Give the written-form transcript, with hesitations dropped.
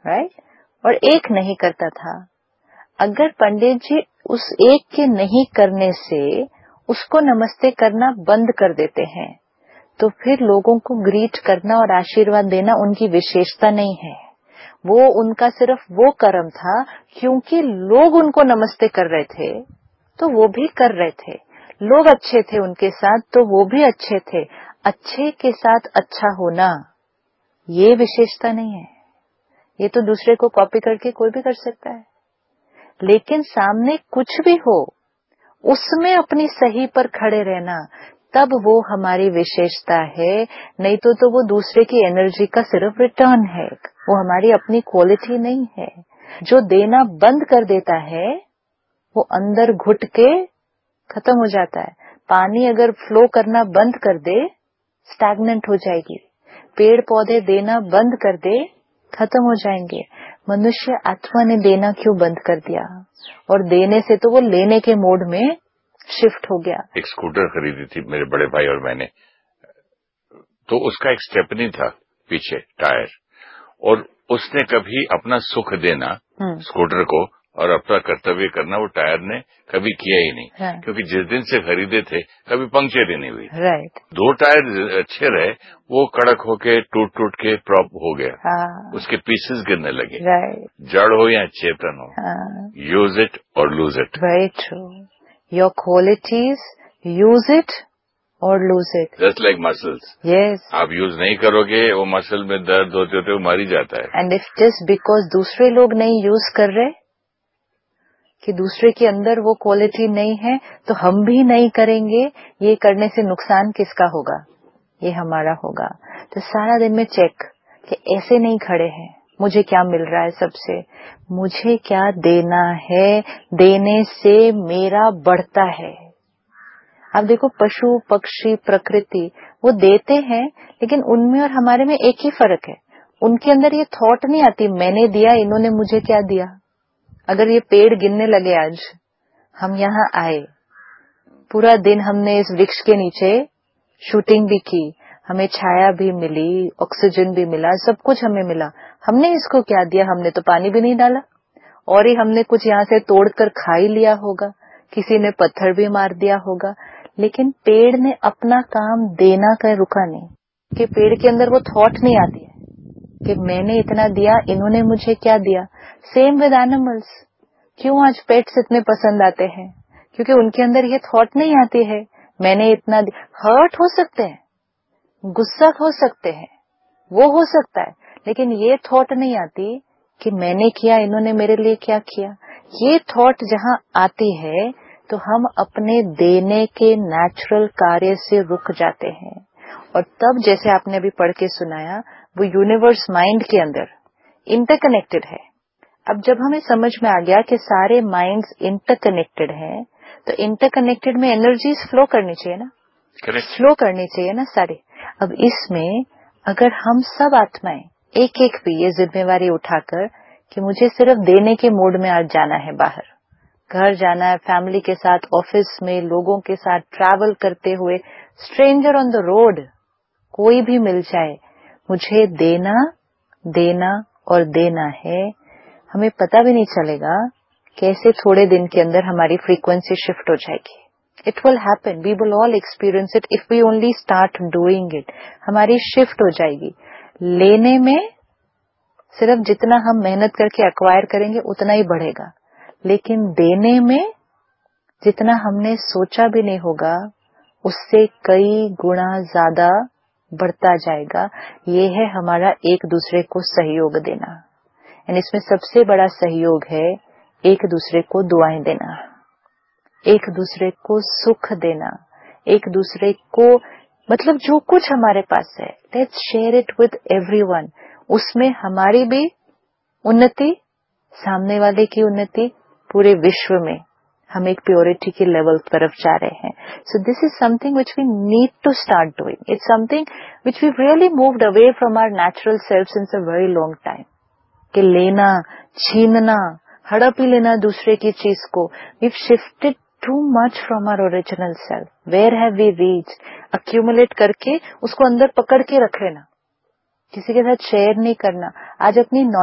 Right, और एक नहीं करता था। अगर पंडित जी उस एक के नहीं करने से उसको नमस्ते करना बंद कर देते हैं, तो फिर लोगों को ग्रीट करना और आशीर्वाद देना उनकी विशेषता नहीं है। वो उनका सिर्फ वो कर्म था, क्योंकि लोग उनको नमस्ते कर रहे थे तो वो भी कर रहे थे, लोग अच्छे थे उनके साथ तो वो भी अच्छे थे। अच्छे के साथ अच्छा होना ये विशेषता नहीं है, ये तो दूसरे को कॉपी करके कोई भी कर सकता है। लेकिन सामने कुछ भी हो उसमें अपनी सही पर खड़े रहना, तब वो हमारी विशेषता है। नहीं तो वो दूसरे की एनर्जी का सिर्फ रिटर्न है, वो हमारी अपनी क्वालिटी नहीं है। जो देना बंद कर देता है वो अंदर घुट के खत्म हो जाता है। पानी अगर फ्लो करना बंद कर दे स्टैग्नेंट हो जाएगी, पेड़ पौधे देना बंद कर दे खत्म हो जाएंगे। मनुष्य आत्मा ने देना क्यों बंद कर दिया, और देने से तो वो लेने के मोड में शिफ्ट हो गया। एक स्कूटर खरीदी थी मेरे बड़े भाई और मैंने, तो उसका एक स्टेपनी था पीछे टायर, और उसने कभी अपना सुख देना स्कूटर को और अपना कर्तव्य करना वो टायर ने कभी किया ही नहीं। क्योंकि जिस दिन से खरीदे थे कभी पंक्चर ही नहीं हुई। राइट, 2 टायर अच्छे रहे, वो कड़क होके टूट के प्रॉप हो गया। उसके पीसेस गिरने लगे। राइट, जड़ हो या चेतन हो, यूज इट और lose it. Very true. Your qualities, use it और lose it, just like muscles. Yes, आप यूज नहीं करोगे वो मसल में दर्द होते होते वो मर ही जाता है। एंड इफ जस्ट बिकॉज दूसरे लोग नहीं यूज कर रहे, कि दूसरे के अंदर वो क्वालिटी नहीं है, तो हम भी नहीं करेंगे। ये करने से नुकसान किसका होगा? ये हमारा होगा। तो सारा दिन में चेक कि ऐसे नहीं खड़े हैं, मुझे क्या मिल रहा है सबसे, मुझे क्या देना है, देने से मेरा बढ़ता है। आप देखो पशु पक्षी प्रकृति वो देते हैं, लेकिन उनमें और हमारे में एक ही फर्क है, उनके अंदर ये थॉट नहीं आती मैंने दिया इन्होंने मुझे क्या दिया। अगर ये पेड़ गिनने लगे, आज हम यहाँ आए, पूरा दिन हमने इस वृक्ष के नीचे शूटिंग भी की, हमें छाया भी मिली, ऑक्सीजन भी मिला, सब कुछ हमें मिला। हमने इसको क्या दिया? हमने तो पानी भी नहीं डाला, और ही हमने कुछ यहाँ से तोड़कर खा ही लिया होगा, किसी ने पत्थर भी मार दिया होगा। लेकिन पेड़ ने अपना काम देना का रुका नहीं, कि पेड़ के अंदर वो थॉट नहीं आती है कि मैंने इतना दिया इन्होंने मुझे क्या दिया। Same with animals. क्यों आज पेट्स इतने पसंद आते हैं? क्योंकि उनके अंदर ये थॉट नहीं आती है मैंने इतना दिया। हर्ट हो सकते हैं, गुस्सा हो सकते हैं, वो हो सकता है, लेकिन ये थॉट नहीं आती कि मैंने किया इन्होंने मेरे लिए क्या किया। ये थॉट जहां आती है तो हम अपने देने के नेचुरल कार्य से रुक जाते हैं, और तब जैसे आपने अभी पढ़ के सुनाया, वो यूनिवर्स माइंड के अंदर इंटरकनेक्टेड है। अब जब हमें समझ में आ गया कि सारे माइंड्स इंटरकनेक्टेड हैं, तो इंटरकनेक्टेड में एनर्जीज फ्लो करनी चाहिए ना, फ्लो करनी चाहिए ना सारी। अब इसमें अगर हम सब आत्माएं एक एक भी ये जिम्मेवारी उठाकर कि मुझे सिर्फ देने के मोड में आज जाना है, बाहर घर जाना है, फैमिली के साथ, ऑफिस में लोगों के साथ ट्रैवल करते हुए, स्ट्रेंजर ऑन द रोड कोई भी मिल जाए, मुझे देना देना और देना है। हमें पता भी नहीं चलेगा कैसे थोड़े दिन के अंदर हमारी फ्रीक्वेंसी शिफ्ट हो जाएगी। It will happen, we will all experience it if we only start doing it. हमारी शिफ्ट हो जाएगी। लेने में सिर्फ जितना हम मेहनत करके एक्वायर करेंगे उतना ही बढ़ेगा, लेकिन देने में जितना हमने सोचा भी नहीं होगा उससे कई गुना ज्यादा बढ़ता जाएगा। ये है हमारा एक दूसरे को सहयोग देना, एंड इसमें सबसे बड़ा सहयोग है एक दूसरे को दुआएं देना, एक दूसरे को सुख देना, एक दूसरे को, मतलब जो कुछ हमारे पास है let's share it with everyone. उसमें हमारी भी उन्नति, सामने वाले की उन्नति, पूरे विश्व में हम एक प्योरिटी के लेवल तरफ जा रहे हैं। So this is something which we need to start doing. It's something which we really moved away from our natural self since a very long time. कि लेना, छीनना, हड़प ही लेना दूसरे की चीज को, we shifted too much from our original self. Where have we reached? Accumulate करके उसको अंदर पकड़ के रख लेना, किसी के साथ शेयर नहीं करना। आज अपनी